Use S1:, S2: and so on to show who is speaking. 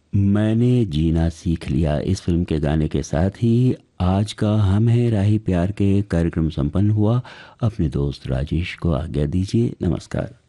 S1: मैंने जीना सीख लिया इस फिल्म के गाने के साथ ही आज का हम है राही प्यार के कार्यक्रम संपन्न हुआ। अपने दोस्त राजेश को आज्ञा दीजिए। नमस्कार।